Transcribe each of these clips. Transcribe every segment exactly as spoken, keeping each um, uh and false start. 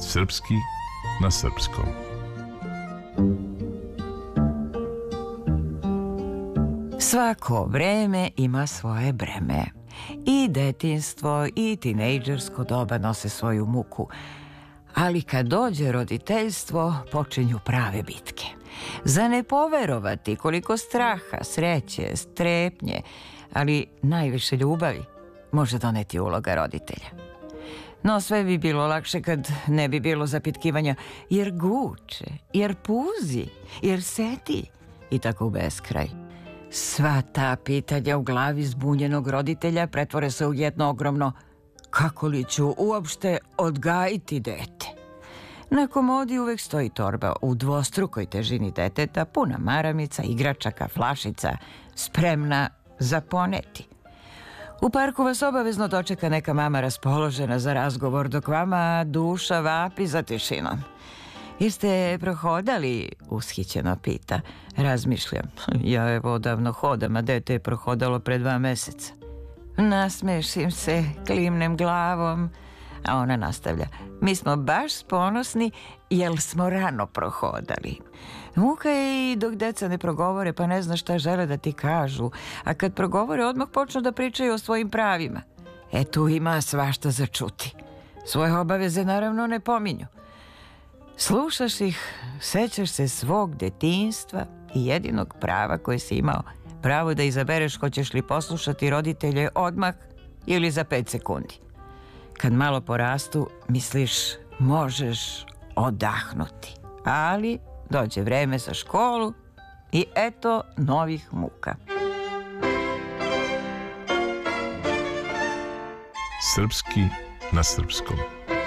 Srpski na srpskom. Svako vreme ima svoje breme. I detinjstvo i tinejdžersko doba nose svoju muku. Ali kad dođe roditeljstvo, počinju prave bitke. Za ne poverovati koliko straha, sreće, strepnje, ali najviše ljubavi može doneti uloga roditelja. No sve bi bilo lakše kad ne bi bilo zapitkivanja jer guče, jer puzi, jer sedi i tako u beskraj. Sva ta pitanja u glavi zbunjenog roditelja pretvore se u jedno ogromno kako li ću uopšte odgajiti dete. Na komodi uvek stoji torba u dvostrukoj težini deteta, puna maramica, igračaka, flašica, spremna za poneti. U parku vas obavezno dočeka neka mama raspoložena za razgovor, dok vama duša vapi za tišinom. Jeste prohodali? Ushićeno pita. Razmišljam. Ja evo odavno hodam, a dete je prohodalo pre dva meseca. Nasmešim se, klimnem glavom, a ona nastavlja. Mi smo baš ponosni jer smo rano prohodali. Muka je i dok deca ne progovore pa ne zna šta žele da ti kažu, a kad progovore odmah počnu da pričaju o svojim pravima. E tu ima svašta za čuti. Svoje obaveze naravno ne pominju. Slušaš ih, sećaš se svog detinjstva i jedinog prava koje si imao, pravo da izabereš hoćeš li poslušati roditelje odmah ili za pet sekundi. Kad malo porastu, misliš možeš odahnuti, ali dođe vreme za školu i eto novih muka. Srpski na srpskom.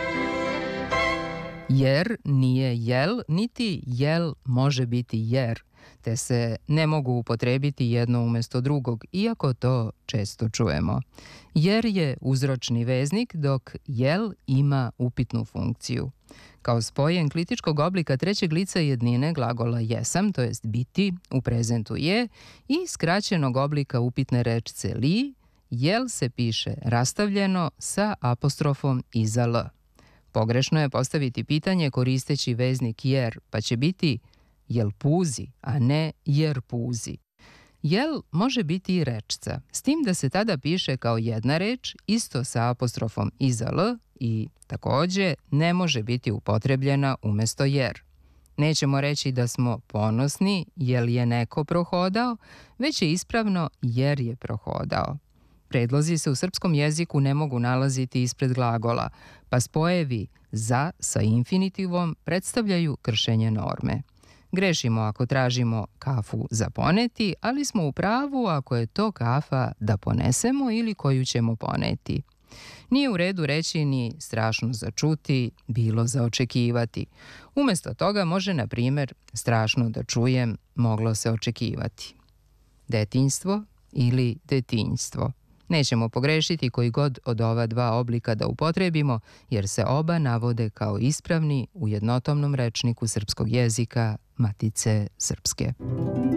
Jer nije jel, niti jel može biti jer, te se ne mogu upotrebiti jedno umjesto drugog, iako to često čujemo. Jer je uzročni veznik, dok jel ima upitnu funkciju. Kao spoj enklitičkog oblika trećeg lica jednine glagola jesam, to jest biti, u prezentu je, i skraćenog oblika upitne rečice li, jel se piše rastavljeno sa apostrofom iza l. Pogrešno je postaviti pitanje koristeći veznik jer, pa će biti jel puzi, a ne jer puzi. Jel može biti i rečca, s tim da se tada piše kao jedna reč, isto sa apostrofom iza l i također ne može biti upotrebljena umjesto jer. Nećemo reći da smo ponosni jel je neko prohodao, već je ispravno jer je prohodao. Predlozi se u srpskom jeziku ne mogu nalaziti ispred glagola, pa spojevi za sa infinitivom predstavljaju kršenje norme. Grešimo ako tražimo kafu za poneti, ali smo u pravu ako je to kafa da ponesemo ili koju ćemo poneti. Nije u redu reći ni strašno za čuti, bilo za očekivati. Umjesto toga može, na primjer, strašno da čujem, moglo se očekivati. Detinjstvo ili detinjstvo. Nećemo pogrešiti koji god od ova dva oblika da upotrebimo, jer se oba navode kao ispravni u jednotomnom rečniku srpskog jezika Matice srpske.